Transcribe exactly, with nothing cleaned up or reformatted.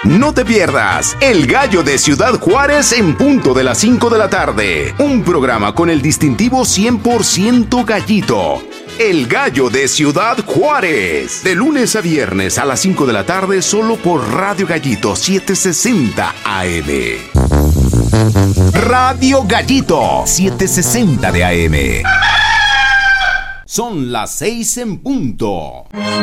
No te pierdas El Gallo de Ciudad Juárez en punto de las cinco de la tarde. Un programa con el distintivo cien por ciento gallito. El Gallo de Ciudad Juárez. De lunes a viernes a las cinco de la tarde solo por Radio Gallito setecientos sesenta A M. Radio Gallito setecientos sesenta de A M. Son las seis en punto.